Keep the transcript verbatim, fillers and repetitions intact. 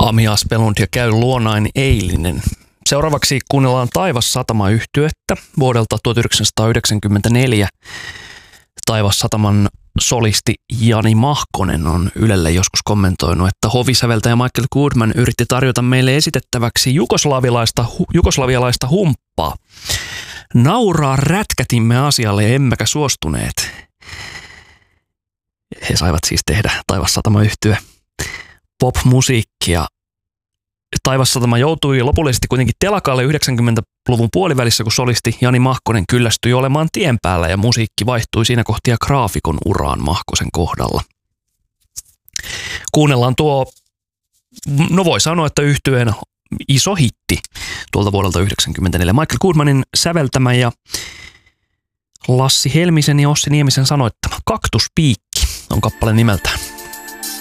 Ami Aspelund ja Käy luonain eilinen. Seuraavaksi kuunnellaan Taivassatama-yhtyettä vuodelta tuhatyhdeksänsataayhdeksänkymmentäneljä. Taivassataman solisti Jani Mahkonen on Ylelle joskus kommentoinut, että hovisäveltäjä Michael Goodman yritti tarjota meille esitettäväksi jugoslavialaista, hu, jugoslavialaista humppaa. Nauraa rätkätimme asialle ja emmekä suostuneet. He saivat siis tehdä Taivassatama-yhtye pop-musiikkia. Taivassatama joutui lopullisesti kuitenkin telakalle yhdeksänkymmentäluvun puolivälissä, kun solisti Jani Mahkonen kyllästyi olemaan tien päällä ja musiikki vaihtui siinä kohtia graafikon uraan Mahkosen kohdalla. Kuunnellaan tuo, no voi sanoa, että yhtyeen iso hitti tuolta vuodelta yhdeksänkymmentäneljä. Michael Goodmanin säveltämä ja Lassi Helmisen ja Ossi Niemisen sanoittama Kaktuspiikki on kappale nimeltään.